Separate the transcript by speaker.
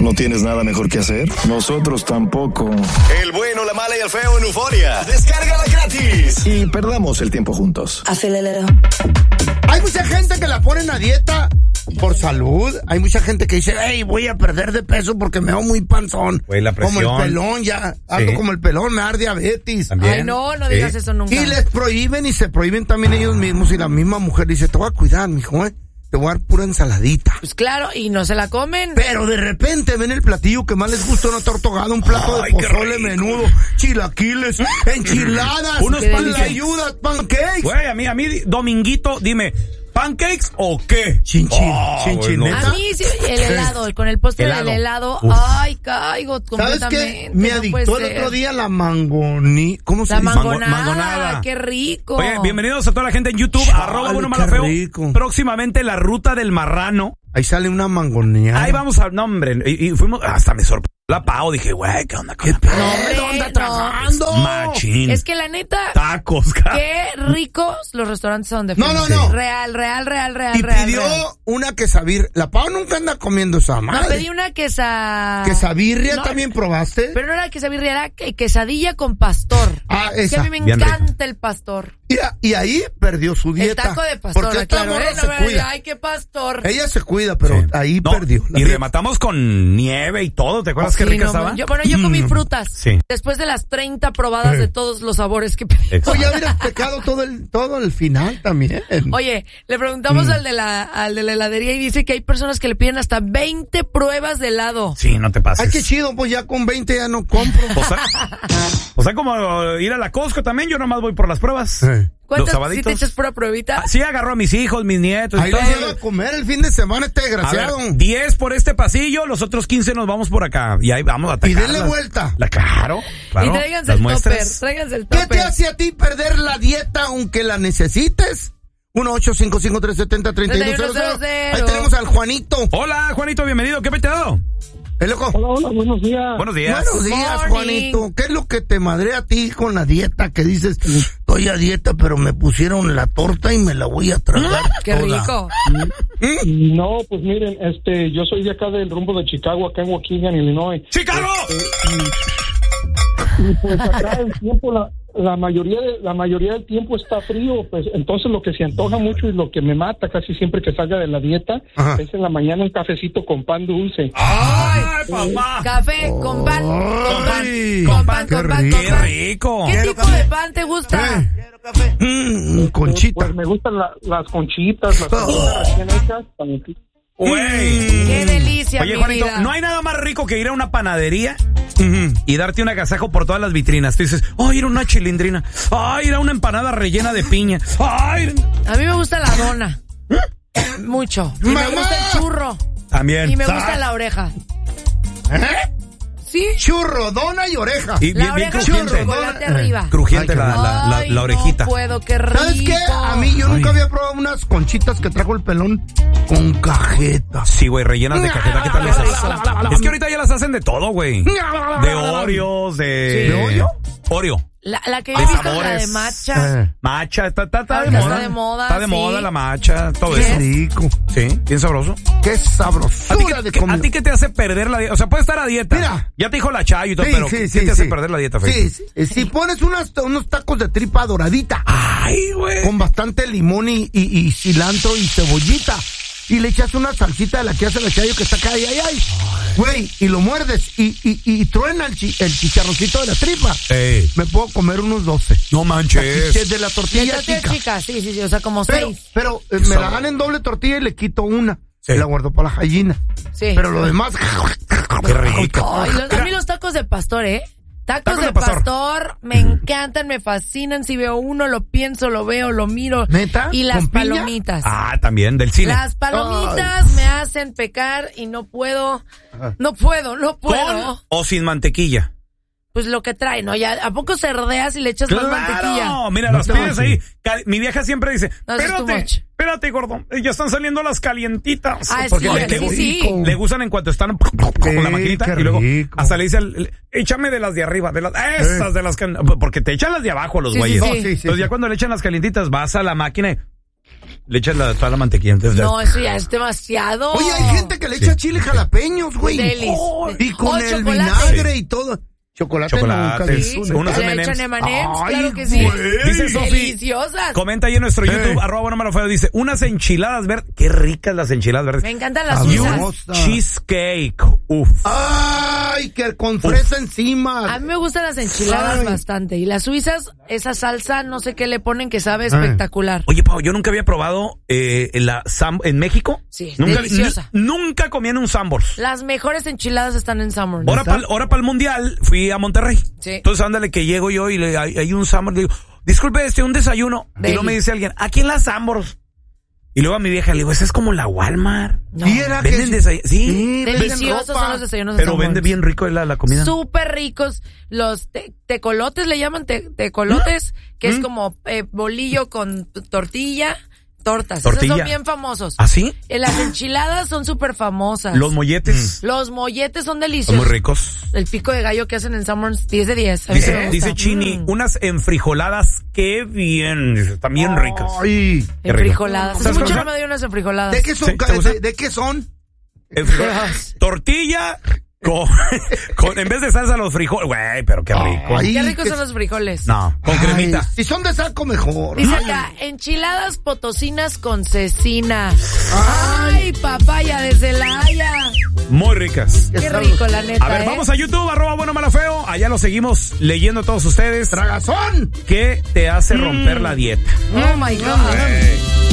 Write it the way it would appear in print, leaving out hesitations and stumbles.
Speaker 1: ¿No tienes nada mejor que hacer? Nosotros tampoco.
Speaker 2: El bueno, la mala y el feo en Euforia. Descárgala gratis.
Speaker 1: Y perdamos el tiempo juntos.
Speaker 3: Hay mucha gente que la ponen a dieta por salud. Hay mucha gente que dice, hey, voy a perder de peso porque me veo muy panzón.
Speaker 4: Güey, la presión.
Speaker 3: Como el pelón ya. Ando como el pelón, me da diabetes.
Speaker 4: ¿También?
Speaker 5: Ay, no digas eso nunca.
Speaker 3: Y les prohíben y se prohíben también ellos mismos. Y la misma mujer dice, te voy a cuidar, mijo, te voy a dar pura ensaladita.
Speaker 5: Pues claro, y no se la comen.
Speaker 3: Pero de repente ven el platillo que más les gusta, una torta ahogada, un plato de pozole, menudo, chilaquiles, enchiladas,
Speaker 4: unos
Speaker 3: pancayudas, pancakes.
Speaker 4: Güey, a mí, Dominguito, dime, ¿pancakes o qué?
Speaker 3: Chinchín.
Speaker 4: No.
Speaker 5: A mí sí, el helado, con el postre del helado, ay, caigo completamente.
Speaker 3: ¿Sabes qué? Me adictó el otro día la ¿cómo se dice?
Speaker 5: Mangonada, qué rico.
Speaker 4: Oye, bienvenidos a toda la gente en YouTube, @buenomalafeo. Próximamente la ruta del marrano.
Speaker 3: Ahí sale una mangoneada.
Speaker 4: Ahí vamos no, hombre, y fuimos, hasta me sorprendió la Pau, dije, güey, ¿qué onda?
Speaker 3: ¿Qué pedo? ¿Dónde anda trabajando?
Speaker 4: Machín.
Speaker 5: Es que la neta,
Speaker 4: tacos, cara.
Speaker 5: qué ricos los restaurantes son de
Speaker 3: No.
Speaker 5: Real.
Speaker 3: Y pidió una quesabirria. La Pau nunca anda comiendo esa madre.
Speaker 5: No, pedí una
Speaker 3: ¿Quesabirria también probaste?
Speaker 5: Pero no era quesabirria, era quesadilla con pastor.
Speaker 3: Ah,
Speaker 5: esa. Que a mí me
Speaker 4: Bien
Speaker 5: encanta
Speaker 4: rico.
Speaker 5: El pastor.
Speaker 3: Mira, y ahí perdió su dieta.
Speaker 5: El taco de pastor,
Speaker 3: porque esta
Speaker 5: claro.
Speaker 3: morra se cuida.
Speaker 5: Ay, qué pastor.
Speaker 3: Ella se cuida, pero ahí perdió.
Speaker 4: Y rematamos con nieve y todo, ¿te acuerdas qué rica estaba?
Speaker 5: Yo comí frutas.
Speaker 4: Sí.
Speaker 5: Después de las 30 probadas de todos los sabores que pedí.
Speaker 3: Oye, hubieras pecado todo el final también.
Speaker 5: Oye, le preguntamos al de la heladería y dice que hay personas que le piden hasta 20 pruebas de helado.
Speaker 4: Sí, no te pases.
Speaker 3: Ay, qué chido, pues ya con 20 ya no compro.
Speaker 4: O sea, como ir a la Costco también, yo nomás voy por las pruebas.
Speaker 5: ¿Cuántas?
Speaker 4: Los sabaditos.
Speaker 5: ¿Sí te echas pura pruebita?
Speaker 4: Sí, agarró a mis hijos, mis nietos.
Speaker 3: Ahí les llevo a comer el fin de semana este desgraciado.
Speaker 4: A ver, 10 por este pasillo, los otros 15 nos vamos por acá. Y ahí vamos a atacar.
Speaker 3: Y denle vuelta.
Speaker 4: Claro.
Speaker 5: Y tráiganse el topper,
Speaker 3: ¿Qué te hace a ti perder la dieta aunque la necesites? 1-855-370-3100. Ahí tenemos al Juanito.
Speaker 4: Hola, Juanito, bienvenido. ¿Qué me te ha dado?
Speaker 3: Loco.
Speaker 6: Hola, buenos días.
Speaker 4: Buenos días.
Speaker 3: Buenos días, Juanito. ¿Qué es lo que te madrea a ti con la dieta? Que dices, estoy a dieta, pero me pusieron la torta y me la voy a tragar
Speaker 5: ¡Qué
Speaker 3: toda.
Speaker 5: rico!
Speaker 6: No, pues miren, yo soy de acá del rumbo de Chicago, acá en Waukegan, Illinois.
Speaker 4: ¡Chicago!
Speaker 6: Y pues acá el tiempo, la mayoría del tiempo está frío, pues entonces lo que se antoja mucho y lo que me mata casi siempre que salga de la dieta es en la mañana un cafecito con pan dulce.
Speaker 4: ¡Ay, papá!
Speaker 5: Café con pan,
Speaker 4: ¡Qué rico!
Speaker 5: ¿Qué tipo de pan te gusta?
Speaker 3: Conchita.
Speaker 6: Pues me gustan las conchitas, las conchitas recién hechas.
Speaker 4: ¡Güey!
Speaker 5: ¡Qué delicia,
Speaker 4: Oye,
Speaker 5: mi
Speaker 4: Juanito,
Speaker 5: vida!
Speaker 4: no hay nada más rico que ir a una panadería y darte un agasajo por todas las vitrinas. Tú dices, ¡ay, era una chilindrina! ¡Ay, era una empanada rellena de piña! ¡Ay!
Speaker 5: A mí me gusta la dona. Mucho. Y me gusta el churro.
Speaker 4: También.
Speaker 5: Y me gusta la oreja. ¿Sí?
Speaker 3: Churro, dona y oreja.
Speaker 4: Y
Speaker 5: La
Speaker 4: bien
Speaker 5: oreja con
Speaker 4: crujiente.
Speaker 5: chocolate arriba.
Speaker 4: Crujiente
Speaker 3: Ay,
Speaker 4: la orejita.
Speaker 5: No puedo, qué rico.
Speaker 3: ¿Sabes qué? A mí yo nunca había probado unas conchitas que trajo el pelón con cajeta.
Speaker 4: Sí, güey, rellenas de cajeta. ¿Qué tal esas? Es que ahorita ya las hacen de todo, güey. De Oreos, de...
Speaker 3: ¿De Oreo?
Speaker 4: Oreo.
Speaker 5: La que yo he visto es la de
Speaker 4: sabores.
Speaker 5: matcha.
Speaker 4: Matcha, está de
Speaker 5: Ahorita
Speaker 4: moda.
Speaker 5: está de moda,
Speaker 4: Está de
Speaker 5: sí.
Speaker 4: moda la matcha, todo
Speaker 3: Qué
Speaker 4: eso.
Speaker 3: rico.
Speaker 4: Sí, bien sabroso.
Speaker 3: Qué sabrosura de comida.
Speaker 4: ¿A ti qué te hace perder la dieta? O sea, puedes estar a dieta.
Speaker 3: Mira.
Speaker 4: Ya te dijo la Chayo y todo, pero ¿qué te hace perder la dieta, Fede?
Speaker 3: Sí. Si pones unos tacos de tripa doradita.
Speaker 4: Ay, güey.
Speaker 3: Con bastante limón y cilantro y cebollita. Y le echas una salsita de la que hace la Chayo que está acá, ay. Güey, y lo muerdes y truena el chicharroncito de la tripa.
Speaker 4: Ey.
Speaker 3: Me puedo comer unos 12.
Speaker 4: No manches.
Speaker 3: De la tortilla chica.
Speaker 5: Sí, o sea, como 6.
Speaker 3: Pero me la dan en doble tortilla y le quito una.
Speaker 4: Sí.
Speaker 3: Y la guardo para la gallina.
Speaker 5: Sí.
Speaker 3: Pero lo demás...
Speaker 4: Qué rico.
Speaker 5: Ay, a mí los tacos de pastor, Tacos de pastor me encantan, me fascinan. Si veo uno, lo pienso, lo veo, lo miro.
Speaker 3: ¿Neta?
Speaker 5: Y las
Speaker 3: ¿Con piña?
Speaker 5: palomitas.
Speaker 4: Ah, también, del cine.
Speaker 5: Las palomitas me hacen pecar y no puedo. No puedo.
Speaker 4: ¿Con o sin mantequilla?
Speaker 5: Pues lo que trae, ¿no? Ya, ¿a poco cerdeas y le echas más mantequilla?
Speaker 4: No, mira,
Speaker 3: No
Speaker 4: las
Speaker 3: te
Speaker 4: pides
Speaker 3: voy a
Speaker 4: ahí. Mi vieja siempre dice,
Speaker 5: No, eso es too much.
Speaker 4: espérate, gordo, ya están saliendo las calientitas.
Speaker 5: Ah,
Speaker 4: porque
Speaker 5: sí.
Speaker 4: le gustan en cuanto están con la maquinita
Speaker 3: qué
Speaker 4: y luego
Speaker 3: rico.
Speaker 4: hasta le dice, échame de las de arriba, esas de las que, porque te echan las de abajo los
Speaker 5: Sí,
Speaker 4: güeyes.
Speaker 5: sí, sí.
Speaker 4: Entonces ya cuando le echan las calientitas vas a la máquina y le echas toda la mantequilla. Entonces,
Speaker 5: No, eso ya es demasiado.
Speaker 3: Oye, hay gente que le echa chile jalapeños, güey.
Speaker 5: Delis.
Speaker 3: Y con el
Speaker 5: chocolate.
Speaker 3: vinagre y todo. Chocolate nunca.
Speaker 4: Sí, unos
Speaker 5: Le
Speaker 4: M&Ms.
Speaker 5: echan M&Ms,
Speaker 3: Ay,
Speaker 5: claro que sí.
Speaker 3: güey.
Speaker 4: Dice Sofi,
Speaker 5: deliciosas.
Speaker 4: comenta ahí en nuestro YouTube, @buenomalo dice, unas enchiladas verdes, qué ricas las enchiladas verdes.
Speaker 5: Me encantan las
Speaker 4: Y
Speaker 5: suizas.
Speaker 4: un cheesecake, uf.
Speaker 3: Ay, que con fresa encima.
Speaker 5: A mí me gustan las enchiladas bastante. Y las suizas, esa salsa, no sé qué le ponen, que sabe espectacular.
Speaker 4: Oye, Pau, yo nunca había probado en México.
Speaker 5: Sí,
Speaker 4: Nunca,
Speaker 5: deliciosa.
Speaker 4: Nunca comí en un Sanborns.
Speaker 5: Las mejores enchiladas están en Sanborns.
Speaker 4: Ahora para el Mundial fui a Monterrey.
Speaker 5: Sí.
Speaker 4: Entonces, ándale, que llego yo y hay un Sanborns. Digo, disculpe, un desayuno.
Speaker 5: Deli.
Speaker 4: Y luego me dice alguien, aquí en la Sanborns. Y luego a mi vieja le digo, esa es como la Walmart.
Speaker 5: No.
Speaker 3: Y era
Speaker 4: Venden
Speaker 3: que
Speaker 4: desayunos. Sí.
Speaker 5: Deliciosos
Speaker 3: ropa.
Speaker 5: son los desayunos de
Speaker 4: Pero
Speaker 5: Sanborns.
Speaker 4: vende bien rico la comida.
Speaker 5: Súper ricos. Los tecolotes le llaman tecolotes, que es como bolillo con tortilla. Tortas.
Speaker 4: Tortilla.
Speaker 5: Esos son bien famosos.
Speaker 4: ¿Ah, sí?
Speaker 5: Las enchiladas son súper famosas.
Speaker 4: Los molletes.
Speaker 5: Los molletes son
Speaker 4: Son
Speaker 5: deliciosos.
Speaker 4: muy ricos.
Speaker 5: El pico de gallo que hacen en Sanborns, 10 de 10. A mí sí me gusta.
Speaker 4: Dice Chini, unas enfrijoladas, qué bien. Dice, están bien ricas.
Speaker 3: Ay.
Speaker 4: Qué rico.
Speaker 5: Enfrijoladas. Hace
Speaker 4: ¿Sabes
Speaker 5: mucho
Speaker 4: cómo
Speaker 5: no me doy unas enfrijoladas.
Speaker 3: ¿De qué son?
Speaker 4: Sí, ¿te gusta?
Speaker 3: ¿De qué son?
Speaker 4: Tortilla con en vez de salsa los frijoles. Güey, pero qué rico.
Speaker 3: Ay,
Speaker 5: Qué ricos
Speaker 3: que-
Speaker 5: son los frijoles.
Speaker 4: No, con
Speaker 3: Ay,
Speaker 4: cremita.
Speaker 3: si son de saco, mejor.
Speaker 5: Dice
Speaker 3: Ay.
Speaker 5: acá, enchiladas potosinas con cecina. Ay, papaya desde la Haya.
Speaker 4: Muy ricas.
Speaker 5: Qué rico, la neta.
Speaker 4: A ver, vamos a YouTube, @buenomalafeo. Allá lo seguimos leyendo todos ustedes.
Speaker 3: ¡Tragazón!
Speaker 4: ¿Qué te hace romper la dieta?
Speaker 5: Oh my God.